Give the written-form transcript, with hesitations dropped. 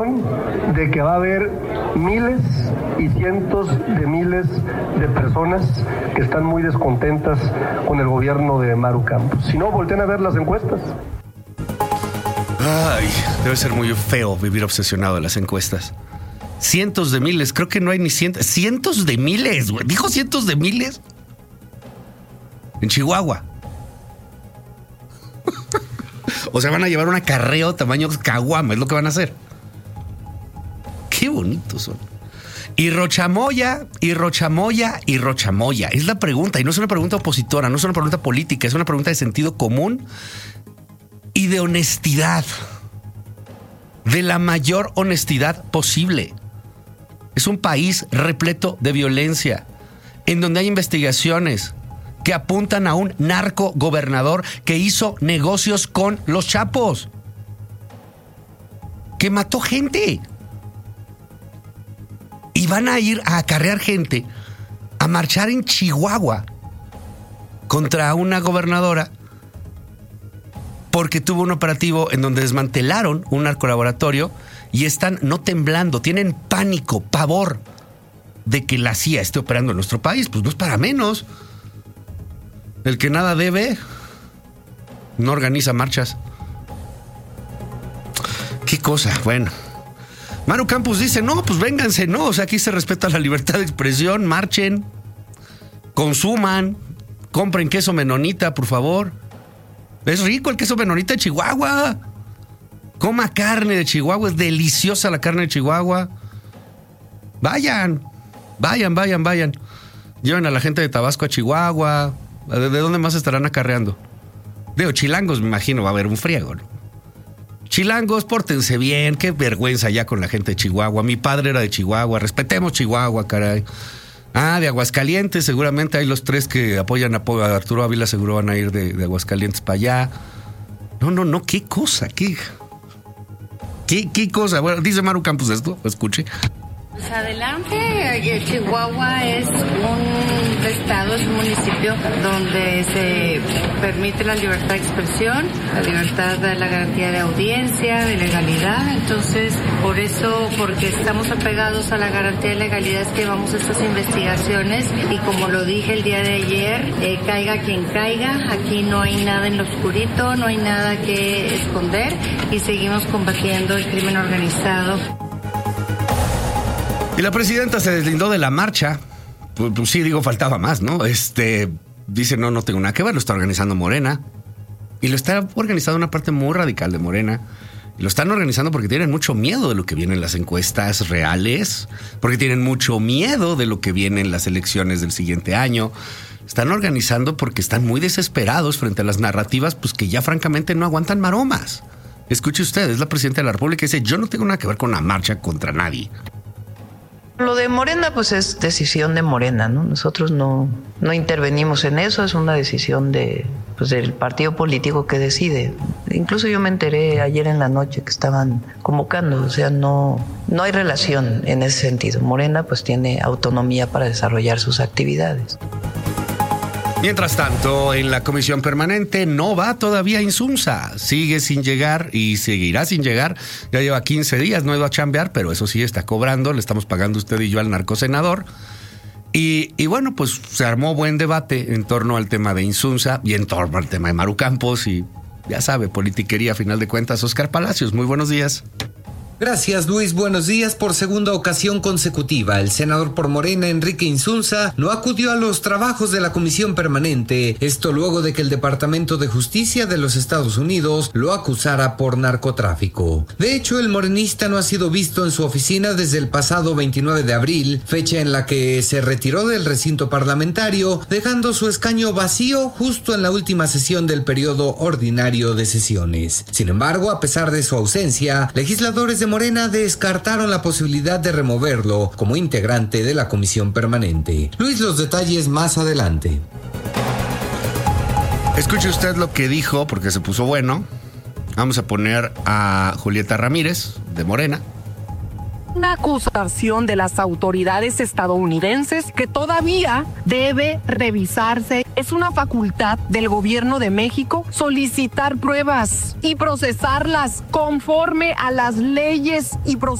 de que va a haber miles y cientos de miles de personas que están muy descontentas con el gobierno de Maru Campos. Si no, volteen a ver las encuestas. Ay, debe ser muy feo vivir obsesionado de las encuestas. Cientos de miles, creo que no hay ni cientos de miles, güey. ¿Dijo cientos de miles? En Chihuahua. O sea, van a llevar un acarreo tamaño caguama, es lo que van a hacer. Qué bonitos son. Y Rochamoya, y Rochamoya, y Rochamoya. Es la pregunta, y no es una pregunta opositora, no es una pregunta política, es una pregunta de sentido común y de honestidad. De la mayor honestidad posible. Es un país repleto de violencia, en donde hay investigaciones que apuntan a un narco gobernador que hizo negocios con los Chapos, que mató gente. Y van a ir a acarrear gente a marchar en Chihuahua contra una gobernadora porque tuvo un operativo en donde desmantelaron un narcolaboratorio y están no temblando, tienen pánico, pavor de que la CIA esté operando en nuestro país. Pues no es para menos. El que nada debe no organiza marchas. ¿Qué cosa? Bueno. Maru Campos dice, no, pues vénganse, no, o sea, aquí se respeta la libertad de expresión, marchen, consuman, compren queso menonita, por favor. Es rico el queso menonita de Chihuahua. Coma carne de Chihuahua, es deliciosa la carne de Chihuahua. Vayan. Lleven a la gente de Tabasco a Chihuahua. ¿De dónde más estarán acarreando? Digo, chilangos, me imagino, va a haber un friego, ¿no? Chilangos, pórtense bien, qué vergüenza ya con la gente de Chihuahua. Mi padre era de Chihuahua, respetemos Chihuahua, caray. De Aguascalientes, seguramente hay los tres que apoyan a Arturo Ávila, seguro van a ir de Aguascalientes para allá. No, qué cosa, qué cosa. Bueno, dice Maru Campos esto, escuche. Pues adelante, Chihuahua es un estado, es un municipio donde se permite la libertad de expresión, la libertad de la garantía de audiencia, de legalidad. Entonces, por eso, porque estamos apegados a la garantía de legalidad, es que vamos a estas investigaciones y como lo dije el día de ayer, caiga quien caiga, aquí no hay nada en lo oscurito, no hay nada que esconder y seguimos combatiendo el crimen organizado. Y la presidenta se deslindó de la marcha. Pues sí, digo, faltaba más, ¿no? Dice, no tengo nada que ver, lo está organizando Morena. Y lo está organizando una parte muy radical de Morena. Y lo están organizando porque tienen mucho miedo de lo que viene en las encuestas reales, porque tienen mucho miedo de lo que viene en las elecciones del siguiente año. Están organizando porque están muy desesperados frente a las narrativas, pues que ya francamente no aguantan maromas. Escuche usted, es la presidenta de la República y dice, yo no tengo nada que ver con una marcha contra nadie. Lo de Morena, pues es decisión de Morena, ¿no? Nosotros no intervenimos en eso, es una decisión del partido político que decide. Incluso yo me enteré ayer en la noche que estaban convocando, o sea, no hay relación en ese sentido. Morena pues tiene autonomía para desarrollar sus actividades. Mientras tanto, en la comisión permanente no va todavía Insunza. Sigue sin llegar y seguirá sin llegar. Ya lleva 15 días, no ha ido a chambear, pero eso sí está cobrando. Le estamos pagando usted y yo al narcosenador. Y bueno, pues se armó buen debate en torno al tema de Insunza y en torno al tema de Maru Campos. Y ya sabe, politiquería a final de cuentas. Oscar Palacios, muy buenos días. Gracias, Luis. Buenos días. Por segunda ocasión consecutiva, el senador por Morena, Enrique Insunza, no acudió a los trabajos de la comisión permanente. Esto luego de que el Departamento de Justicia de los Estados Unidos lo acusara por narcotráfico. De hecho, el morenista no ha sido visto en su oficina desde el pasado 29 de abril, fecha en la que se retiró del recinto parlamentario, dejando su escaño vacío justo en la última sesión del periodo ordinario de sesiones. Sin embargo, a pesar de su ausencia, legisladores de Morena descartaron la posibilidad de removerlo como integrante de la comisión permanente. Luis, los detalles más adelante. Escuche usted lo que dijo, porque se puso bueno. Vamos a poner a Julieta Ramírez, de Morena. una acusación de las autoridades estadounidenses que todavía debe revisarse. Es una facultad del gobierno de México solicitar pruebas y procesarlas conforme a las leyes y procedimientos